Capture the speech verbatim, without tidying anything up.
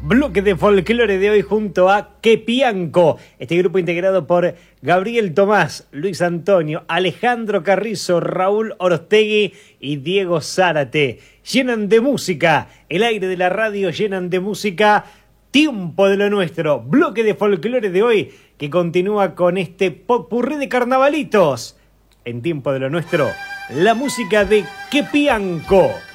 bloque de folclore de hoy junto a Quepianco, este grupo integrado por Gabriel Tomás, Luis Antonio, Alejandro Carrizo, Raúl Orostegui y Diego Zárate. Llenan de música el aire de la radio, llenan de música Tiempo de lo Nuestro, bloque de folclore de hoy que continúa con este popurrí de carnavalitos. En Tiempo de lo Nuestro, la música de Quepianco.